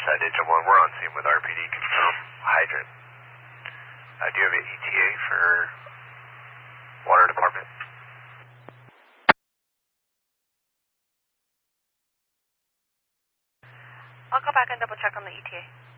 Southside Engine 1, we're on scene with RPD, confirm hydrant. Do you have an ETA for water department? I'll go back and double check on the ETA.